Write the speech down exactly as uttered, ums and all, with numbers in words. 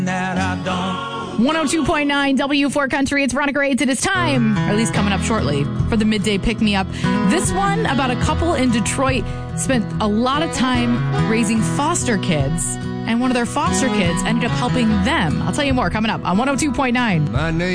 That I don't. one oh two point nine W four Country. It's Veronica Raids. It is time, or at least coming up shortly, for the midday pick-me-up. This one about a couple in Detroit spent a lot of time raising foster kids, and one of their foster kids ended up helping them. I'll tell you more coming up on one oh two point nine. My name